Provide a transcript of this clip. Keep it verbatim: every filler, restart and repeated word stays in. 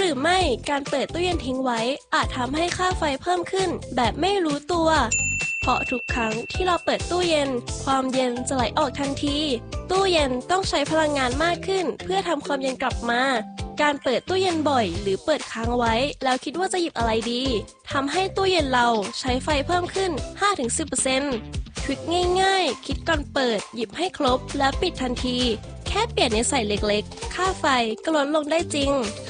รือไม่การเปิดตู้เย็นทิ้งไว้อาจทำให้ค่าไฟเพิ่มขึ้นแบบไม่รู้ตัวเพราะทุกครั้งที่เราเปิดตู้เย็นความเย็นจะไหลออกทันทีตู้เย็นต้องใช้พลังงานมากขึ้นเพื่อทำความเย็นกลับมาการเปิดตู้เย็นบ่อยหรือเปิดค้างไว้แล้วคิดว่าจะหยิบอะไรดีทำให้ตู้เย็นเราใช้ไฟเพิ่มขึ้น ห้าถึงสิบเปอร์เซ็นต์ ทริคง่ายๆคิดก่อนเปิดหยิบให้ครบแล้วปิดทันทีแค่เปลี่ยนนิสัยเล็กๆค่าไฟก็ลดลงได้จริง